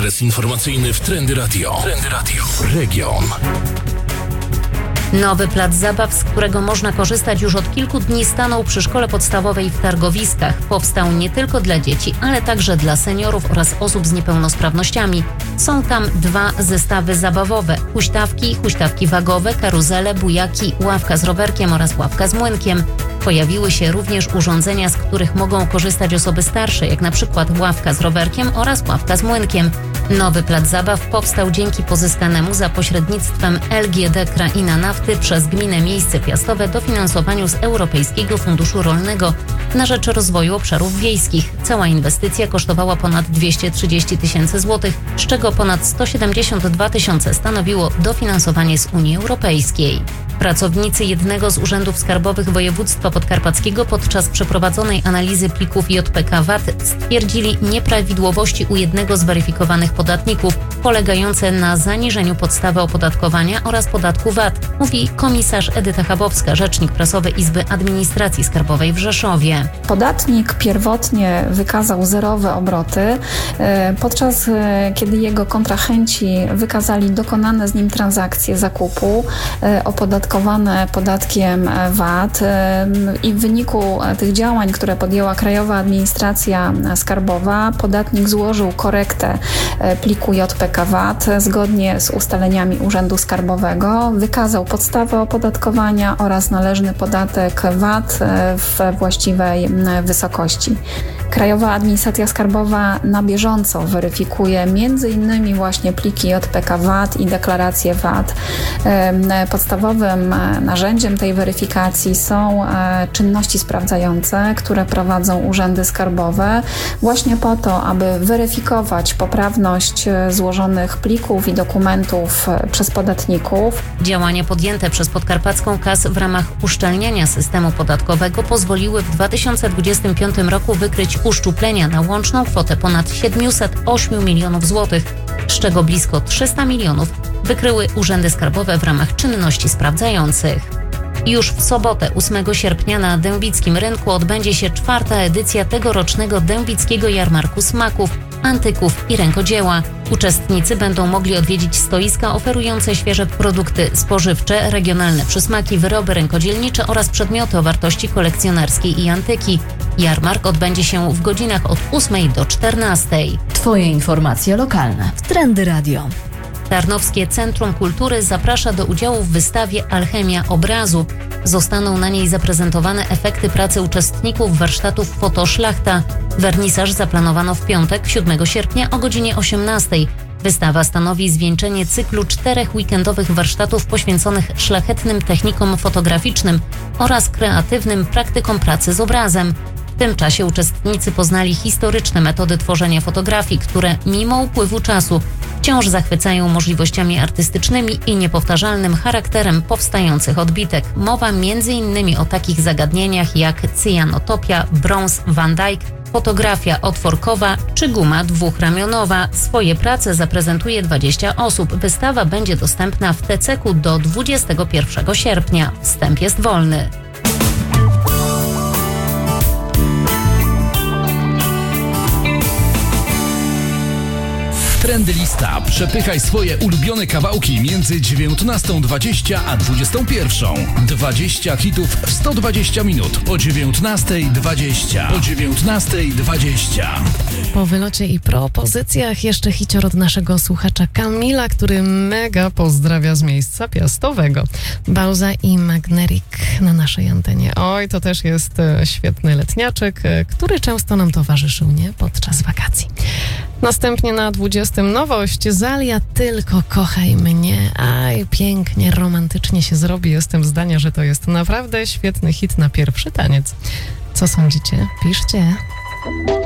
adres informacyjny w Trendy Radio. Trendy Radio. Region. Nowy plac zabaw, z którego można korzystać już od kilku dni, stanął przy szkole podstawowej w Targowiskach. Powstał nie tylko dla dzieci, ale także dla seniorów oraz osób z niepełnosprawnościami. Są tam 2 zestawy zabawowe: huśtawki wagowe, karuzele, bujaki, ławka z rowerkiem oraz ławka z młynkiem. Pojawiły się również urządzenia, z których mogą korzystać osoby starsze, jak na przykład ławka z rowerkiem oraz ławka z młynkiem. Nowy plac zabaw powstał dzięki pozyskanemu za pośrednictwem LGD Kraina Nafty przez Gminę Miejsce Piastowe dofinansowaniu z Europejskiego Funduszu Rolnego na rzecz rozwoju obszarów wiejskich. Cała inwestycja kosztowała ponad 230 000 złotych, z czego ponad 172 000 stanowiło dofinansowanie z Unii Europejskiej. Pracownicy jednego z urzędów skarbowych województwa podkarpackiego podczas przeprowadzonej analizy plików JPK VAT stwierdzili nieprawidłowości u jednego z weryfikowanych podatników, polegające na zaniżeniu podstawy opodatkowania oraz podatku VAT, mówi komisarz Edyta Chabowska, rzecznik prasowy Izby Administracji Skarbowej w Rzeszowie. Podatnik pierwotnie wykazał zerowe obroty, podczas kiedy jego kontrahenci wykazali dokonane z nim transakcje zakupu opodatkowane podatkiem VAT i w wyniku tych działań, które podjęła Krajowa Administracja Skarbowa, podatnik złożył korektę pliku JPK VAT zgodnie z ustaleniami Urzędu Skarbowego, wykazał podstawę opodatkowania oraz należny podatek VAT w właściwej wysokości. Krajowa Administracja Skarbowa na bieżąco weryfikuje m.in. właśnie pliki JPK VAT i deklaracje VAT. Podstawowym narzędziem tej weryfikacji są czynności sprawdzające, które prowadzą urzędy skarbowe właśnie po to, aby weryfikować poprawność złożonych plików i dokumentów przez podatników. Działania podjęte przez Podkarpacką KAS w ramach uszczelniania systemu podatkowego pozwoliły w 2025 roku wykryć uszczuplenia na łączną kwotę ponad 708 milionów złotych, z czego blisko 300 milionów wykryły urzędy skarbowe w ramach czynności sprawdzających. Już w sobotę, 8 sierpnia, na Dębickim Rynku odbędzie się 4. edycja tegorocznego Dębickiego Jarmarku Smaków, Antyków i Rękodzieła. Uczestnicy będą mogli odwiedzić stoiska oferujące świeże produkty spożywcze, regionalne przysmaki, wyroby rękodzielnicze oraz przedmioty o wartości kolekcjonerskiej i antyki. Jarmark odbędzie się w godzinach od 8 do 14. Twoje informacje lokalne w Trendy Radio. Tarnowskie Centrum Kultury zaprasza do udziału w wystawie Alchemia Obrazu. Zostaną na niej zaprezentowane efekty pracy uczestników warsztatów Fotoszlachta. Wernisaż zaplanowano w piątek, 7 sierpnia o godzinie 18. Wystawa stanowi zwieńczenie cyklu 4 weekendowych warsztatów poświęconych szlachetnym technikom fotograficznym oraz kreatywnym praktykom pracy z obrazem. W tym czasie uczestnicy poznali historyczne metody tworzenia fotografii, które mimo upływu czasu wciąż zachwycają możliwościami artystycznymi i niepowtarzalnym charakterem powstających odbitek. Mowa m.in. o takich zagadnieniach jak cyjanotopia, brąz Van Dyck, fotografia otworkowa czy guma dwuchramionowa. Swoje prace zaprezentuje 20 osób. Wystawa będzie dostępna w TCK do 21 sierpnia. Wstęp jest wolny. Trendy Lista. Przepychaj swoje ulubione kawałki między 19:20 a 21:00. 20 hitów w 120 minut o 19:20. O 19:20. Po wylocie i propozycjach jeszcze hicior od naszego słuchacza Kamila, który mega pozdrawia z miejsca piastowego. Bauza i Magnerik na naszej antenie. Oj, to też jest świetny letniaczek, który często nam towarzyszył, nie? Podczas wakacji. Następnie na 20 nowość Zalia Tylko kochaj mnie. Aj, pięknie, romantycznie się zrobi. Jestem zdania, że to jest naprawdę świetny hit na pierwszy taniec. Co sądzicie? Piszcie.